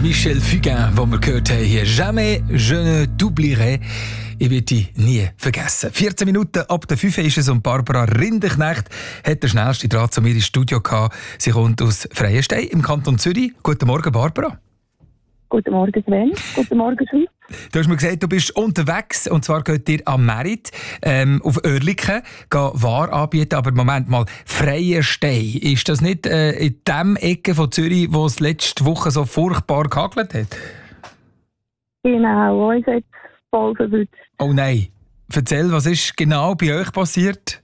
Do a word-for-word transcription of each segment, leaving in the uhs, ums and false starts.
Michel Fugain, den wir gehört haben hier. «Jamais je ne t'oublierai». Ich werde dich nie vergessen. vierzehn Minuten ab der fünf ist es und Barbara Rinderknecht hat den schnellsten Draht zu mir ins Studio gehabt. Sie kommt aus Freienstein im Kanton Zürich. Guten Morgen, Barbara. Guten Morgen, Sven. Guten Morgen, Schweiz. Du hast mir gesagt, du bist unterwegs, und zwar geht ihr am Merit ähm, auf Oerlikon Ware anbieten. Aber Moment mal, Freienstein, ist das nicht äh, in dem Ecke von Zürich, wo es letzte Woche so furchtbar gehagelt hat? Genau, uns hat es voll verwünscht. Oh nein. Erzähl, was ist genau bei euch passiert?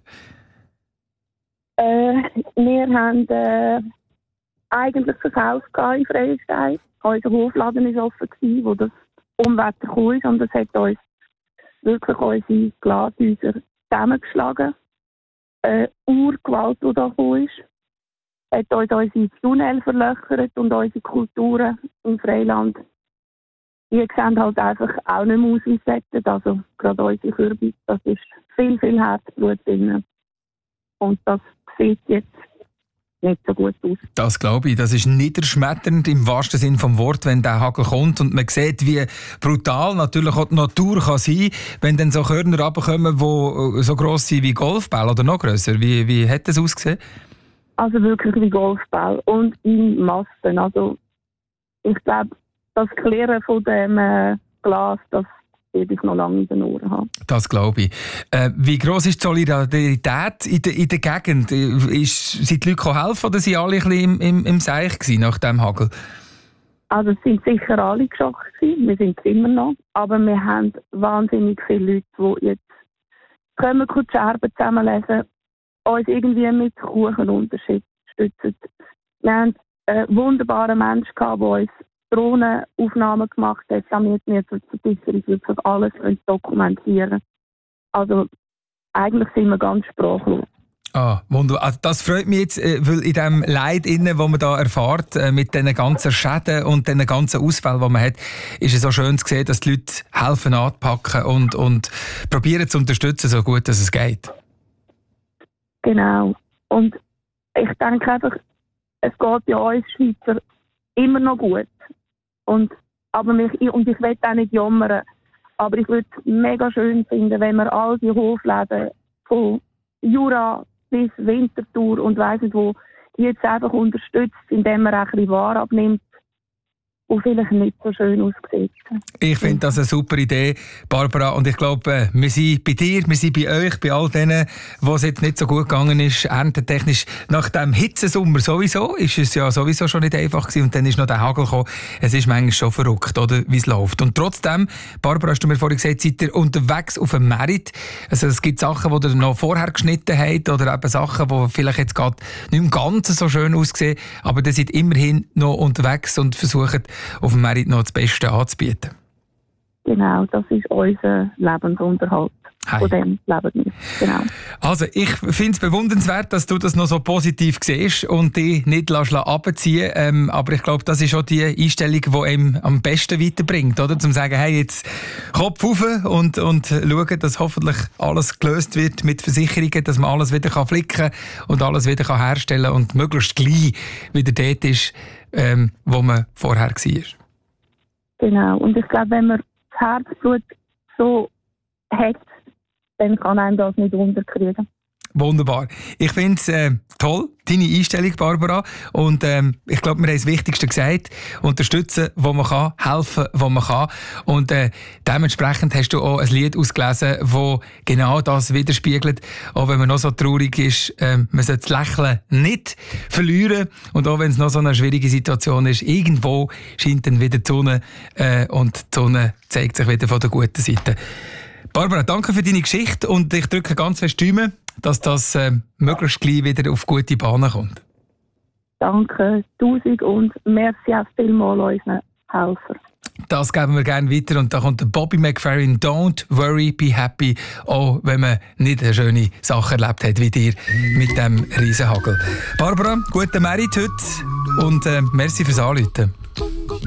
Äh, wir haben äh, eigentlich verkauft in Freienstein. Unser Hofladen war offen, wo das Unwetter kam, und das hat uns wirklich unsere Glashäuser zusammengeschlagen. Äh, Urgewalt, die da kam, hat uns unsere Tunnel verlöchert und unsere Kulturen im Freiland. Die sehen halt einfach auch nicht mehr aus wie Sättet. Also gerade unsere Kürbis, das ist viel, viel Herzblut drin. Und das sieht jetzt nicht so gut aus. Das glaube ich. Das ist niederschmetternd im wahrsten Sinne des Wortes, wenn der Hagel kommt und man sieht, wie brutal natürlich auch die Natur kann sein, wenn dann so Körner runterkommen, die so gross sind wie Golfbälle oder noch grösser. Wie, wie hat das ausgesehen? Also wirklich wie Golfbälle und in Massen. Also ich glaube, das Klirren von dem äh, Glas, das werde ich noch lange in den Ohren haben. Das glaube ich. Äh, wie gross ist die Solidarität in der, in der Gegend? Ist, sind die Leute helfen oder sind alle ein bisschen im, im, im Seich gewesen nach dem Hagel? Also es sind sicher alle geschockt gewesen. Wir sind es immer noch. Aber wir haben wahnsinnig viele Leute, die jetzt kommen, die Scherben zusammenlesen, uns irgendwie mit Kuchen unterstützen. Wir haben einen wunderbaren Menschen gehabt, der uns Drohnenaufnahmen gemacht hat, damit wir zur Sicherung wirklich alles dokumentieren. Also eigentlich sind wir ganz sprachlos. Ah, wunderbar. Also das freut mich jetzt, weil in dem Leid, das man da erfährt, mit diesen ganzen Schäden und diesen ganzen Ausfällen, die man hat, ist es so schön zu sehen, dass die Leute helfen anzupacken und, und probieren zu unterstützen, so gut dass es geht. Genau. Und ich denke einfach, es geht bei uns Schweizer immer noch gut. Und, aber mich, und ich will auch nicht jammern, aber ich würde es mega schön finden, wenn wir all die Hofläden von Jura bis Winterthur und weiss nicht wo, die jetzt einfach unterstützt, indem man auch ein bisschen Ware abnimmt, die vielleicht nicht so schön aussieht. Ich finde das eine super Idee, Barbara. Und ich glaube, wir sind bei dir, wir sind bei euch, bei all denen, wo es jetzt nicht so gut gegangen ist, erntetechnisch. Nach dem Hitzesommer sowieso ist es ja sowieso schon nicht einfach gewesen. Und dann ist noch der Hagel gekommen. Es ist manchmal schon verrückt, oder, wie es läuft. Und trotzdem, Barbara, hast du mir vorhin gesagt, seid ihr unterwegs auf dem Merit. Also es gibt Sachen, die ihr noch vorher geschnitten habt, oder eben Sachen, die vielleicht jetzt gerade nicht im Ganzen so schön aussehen. Aber ihr seid immerhin noch unterwegs und versucht, auf dem Merit noch das Beste anzubieten. Genau, das ist unser Lebensunterhalt. Hey. Von dem leben wir. Genau. Also, ich finde es bewundernswert, dass du das noch so positiv siehst und dich nicht runterziehen lässt. Ähm, aber ich glaube, das ist auch die Einstellung, die einem am besten weiterbringt, oder? Zum sagen, hey, jetzt Kopf rauf und, und schauen, dass hoffentlich alles gelöst wird mit Versicherungen, dass man alles wieder flicken kann und alles wieder herstellen kann und möglichst gleich wieder dort ist, ähm, wo man vorher war. Genau. Und ich glaube, wenn man das Herzblut so hat, dann kann einem das nicht unterkriegen. Wunderbar. Ich finde es äh, toll, deine Einstellung, Barbara. Und ähm, ich glaube, wir haben das Wichtigste gesagt. Unterstützen, wo man kann, helfen, wo man kann. Und äh, dementsprechend hast du auch ein Lied ausgelesen, das genau das widerspiegelt. Auch wenn man noch so traurig ist, äh, man sollte das Lächeln nicht verlieren. Und auch wenn es noch so eine schwierige Situation ist, irgendwo scheint dann wieder die Sonne äh, und die Sonne zeigt sich wieder von der guten Seite. Barbara, danke für deine Geschichte und ich drücke ganz fest die Daumen, dass das äh, möglichst gleich wieder auf gute Bahnen kommt. Danke, tausend und merci auch vielmals unseren Helfern. Das geben wir gerne weiter und da kommt der Bobby McFerrin, «Don't worry, be happy», auch wenn man nicht eine schöne Sache erlebt hat wie dir mit dem Riesenhagel. Barbara, guten Merit heute und äh, merci fürs Anrufen.